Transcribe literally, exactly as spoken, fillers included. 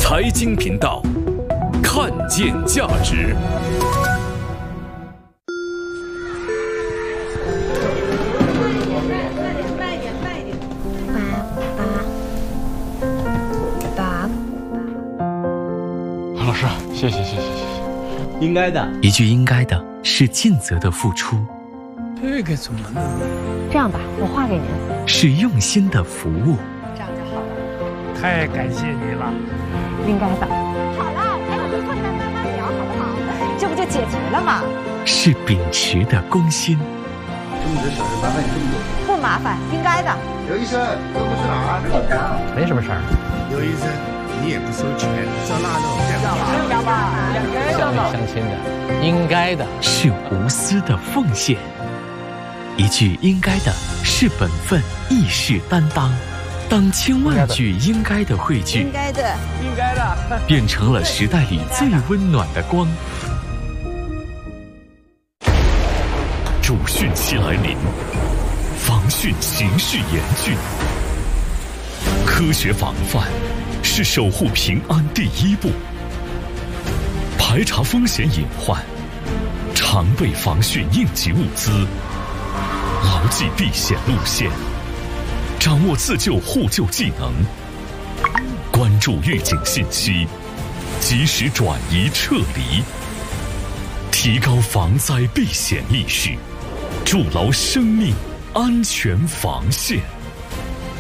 财经频道，看见价值。 老师，谢谢谢谢谢谢。 应该的， 一句应该的是尽责的付出， 这个怎么弄？ 这样吧，我画给您。 是用心的服务。 这样就好了。 太感谢你了。 应该的。好了，还有个困难慢慢聊，好不好？这不就解决了吗？ 是秉持的公心。 这么多小事麻烦你这么多。 不麻烦，应该的。 刘医生，都不是哪儿？ 没什么事儿。 刘医生，你也不收钱，烧腊肉。 相亲相亲的，应该的是无私的奉献。一句应该的是本分，义士担当。当千万句应该的汇聚， 应该的， 应该的， 变成了时代里最温暖的光。主汛期来临，防汛形势严峻，科学防范是守护平安第一步。排查风险隐患，常备防汛应急物资，牢记避险路线，掌握自救互救技能，关注预警信息，及时转移撤离，提高防灾避险意识，筑牢生命安全防线。